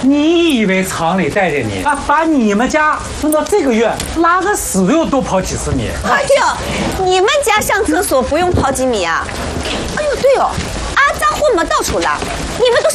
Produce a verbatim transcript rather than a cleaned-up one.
你以为厂里带着你啊，把你们家送到这个院，拉个屎都要多跑几十米？ 哎呦，你们家上厕所不用跑几米啊？哎呦，对哦，阿脏混嘛到处拉，你们都是